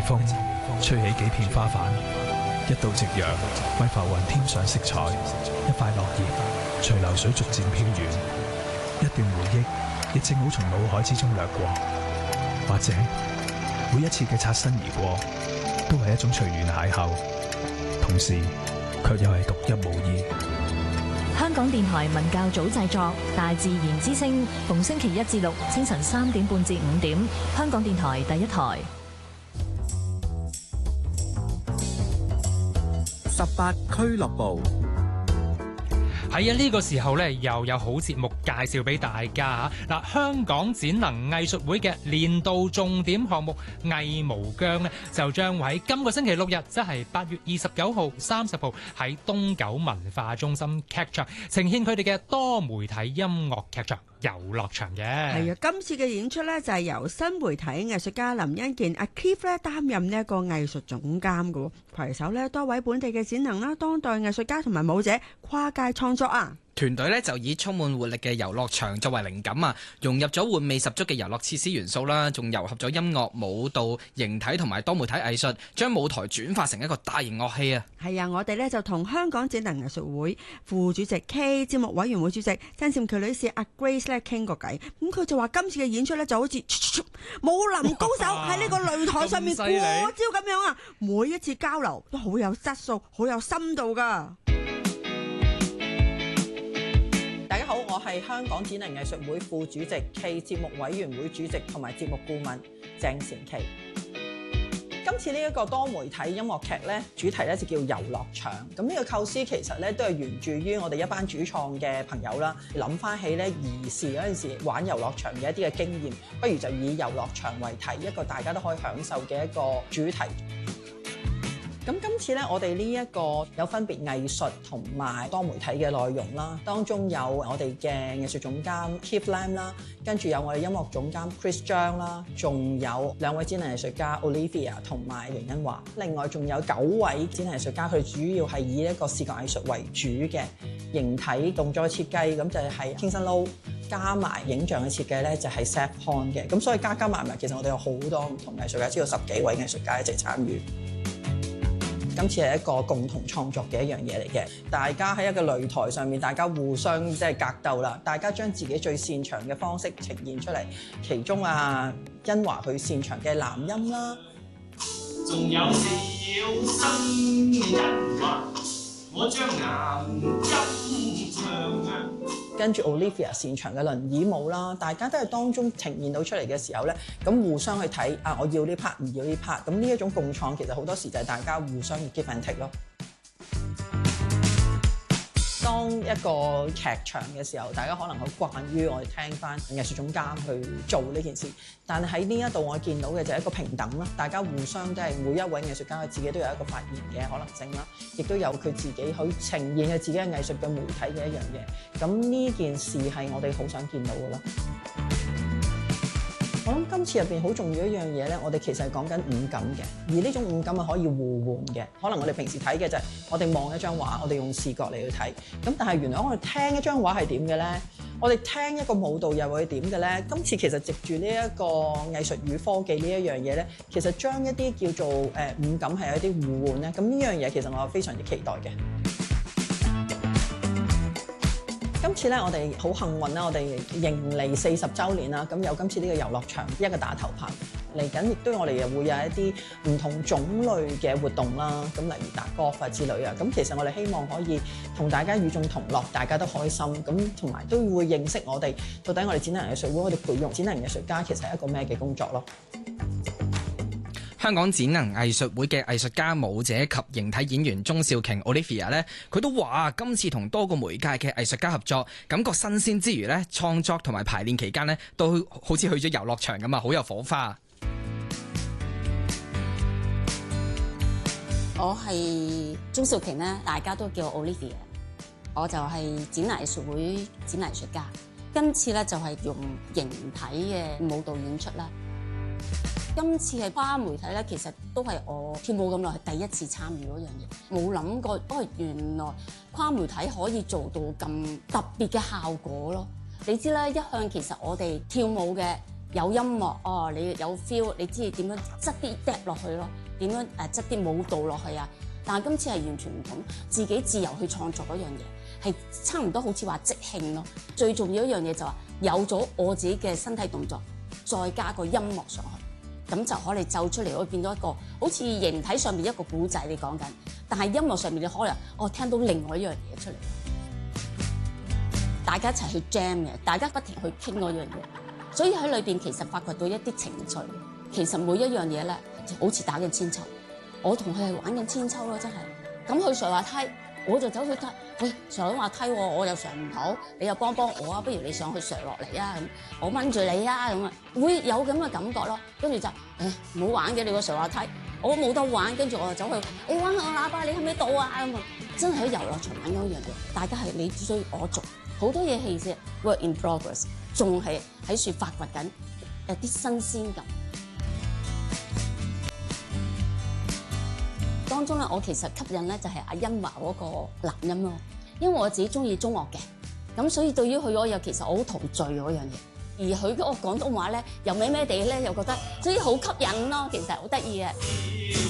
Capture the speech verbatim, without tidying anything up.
風，吹起幾片花瓣，一道夕陽為浮雲添上色彩，一塊落葉隨流水逐漸飄遠，一段回憶亦正好從腦海之中掠過，或者每一次嘅擦身而過都係一種隨緣邂逅，同時卻又係獨一無二。 香港電台文教組製作《大自然之聲》，逢星期一至六清晨三點半至五點，香港電台第一台。 十八俱樂部。 係啊，呢個時候咧又有好節目介紹俾大家嚇。嗱，香港展能藝術會嘅年度重點項目藝無疆咧，就將會喺今個星期六日，即係八月二十九號、三十號喺東九文化中心劇場呈現佢哋嘅多媒體音樂劇場遊樂場嘅。 係啊，今次嘅演出咧就係由新媒體藝術家林欣健阿 Keith 咧擔任呢一個藝術總監嘅，攜手咧多位本地嘅展能啦、當代藝術家同埋舞者跨界創作啊！ 團隊咧就以充滿活力嘅遊樂場作為靈感啊，融入咗玩味十足嘅遊樂設施元素啦，仲糅合咗音樂、舞蹈、形體同埋多媒體藝術，將舞台轉化成一個大型樂器啊！ 係啊，我哋咧就同香港展能藝術會副主席 K 節目委員會主席曾倩琪女士阿 Grace 咧傾過偈，咁佢就話今次嘅演出咧就好似武林高手喺呢個擂台上面過招咁樣啊！每一次交流都好有質素、好有深度噶。 大家好，我係香港展能藝術會副主席暨節目委員會主席同埋節目顧問鄭善琪。今次呢一個多媒體音樂劇咧，主題咧就叫遊樂場。咁呢個構思其實咧都係源自於我哋一班主創嘅朋友啦，諗翻起咧兒時嗰陣時玩遊樂場嘅一啲嘅經驗，不如就以遊樂場為題，一個大家都可以享受嘅一個主題。咁今次咧，我哋呢一個有分別藝術同埋多媒體嘅內容啦，當中有我哋嘅藝術總監 Keith Lam 啦，跟住有我哋音樂總監 Chris 張啦，仲有兩位展能藝術家 Olivia 同埋楊欣華，另外仲有九位展能藝術家，佢主要係以一個視覺藝術為主嘅形體動作嘅設計，咁就係 Kingston Low 加埋影像嘅設計咧，就係 Seth Pond 嘅，咁所以加加埋埋，其實我哋有好多唔同藝術家，知道十幾位藝術家一齊參與。今次係一個共同創作嘅一樣嘢嚟嘅，大家喺一個擂台上面，大家互相即係格鬥啦，大家將自己最擅長嘅方式呈現出嚟。其中啊，欣華佢擅長嘅男音啦， 仲有四妖生人話，我將男音唱啊。 跟住 Olivia 擅長嘅輪椅舞啦，大家都係當中呈現到出嚟嘅時候咧，咁互相去睇啊，我要呢 part 唔要呢 part，咁呢一種共創其實好多時就係大家互相 give and take 咯。當一個劇場嘅時候，大家可能好慣於我哋聽翻藝術總監去做呢件事，但係喺呢一度我見到嘅就係一個平等啦，大家互相都係每一位藝術家佢自己都有一個發言嘅可能性啦，亦都有佢自己去呈現佢自己嘅藝術嘅媒體嘅一樣嘢，咁呢件事係我哋好想見到嘅咯。我諗今次入邊好重要一樣嘢咧，我哋其實係講緊五感嘅，而呢種五感係可以互換嘅。可能我哋平時睇嘅就係我哋望一張畫，我哋用視覺嚟去睇。咁但係原來我哋聽一張畫係點嘅咧？我哋聽一個舞蹈又會點嘅咧？今次其實藉住呢一個藝術與科技呢一樣嘢咧，其實將一啲叫做誒、呃、五感係有一啲互換咧。咁呢樣嘢其實我係非常之期待嘅。今次咧，我哋好幸運啦！我哋迎嚟四十週年啦，咁有今次呢個遊樂場一個打頭炮嚟緊，亦都我哋又會有一啲唔同種類嘅活動啦，咁例如打 golf 啊之類啊，咁其實我哋希望可以同大家與眾同樂，大家都開心，咁同埋都會認識我哋到底我哋展能藝術會，我哋培育展能藝術家其實係一個咩嘅工作咯。 香港展能藝術會嘅藝術家、舞者及形體演員鍾少瓊 Olivia 咧，佢都話今次同多個媒介嘅藝術家合作，感覺新鮮之餘咧，創作同埋排練期間咧，都好似去咗遊樂場咁啊，好有火花。 我係鍾少瓊咧，大家都叫我 Olivia， 我就係展能藝術會展能藝術家。今次咧就係用形體嘅舞蹈演出啦。今次係跨媒體咧，其實都係我跳舞咁耐係第一次參與嗰樣嘢，冇諗過哦，原來跨媒體可以做到咁特別嘅效果咯。你知啦，一向其實我哋跳舞嘅有音樂哦，你有 feel， 你知點樣執啲 step 落去咯，點樣誒執啲舞蹈落去啊。但係今次係完全唔同，自己自由去創作嗰樣嘢，係差唔多好似話即興咯。最重要一樣嘢就話有咗我自己嘅身體動作，再加個音樂上去，咁就可以奏出嚟，會變咗一個好似形體上面一個古仔你講緊，但係音樂上面你可能哦聽到另外一樣嘢出嚟。大家一齊去 jam 嘅，大家不停去傾嗰樣嘢，所以喺裏邊其實發掘到一啲情緒。其實每一樣嘢咧，就好似打緊千秋。我同佢係玩緊千秋咯，真係。咁佢上滑梯，我就走去睇。喂，上滑梯喎，我又上唔到，你又幫幫我啊！不如你上去上落嚟啊！咁我掹住你啊！咁啊，會有咁嘅感覺咯。跟住就誒唔好玩嘅，你個上滑梯，我冇得玩。跟住我就走去，你玩下喇叭，你喺咪度啊？咁啊，真係喺遊樂場玩嗰樣嘢。大家係你追我逐，好多嘢其實 work in progress， 仲係喺處發掘緊誒啲新鮮感。當中咧，我其實吸引咧就係阿欣華嗰個男音咯，因為我自己中意中樂嘅，咁所以對於佢嗰樣其實我好陶醉嗰樣嘢，而佢嗰個廣東話咧又咩咩地咧，又覺得所以好吸引咯，其實好得意嘅。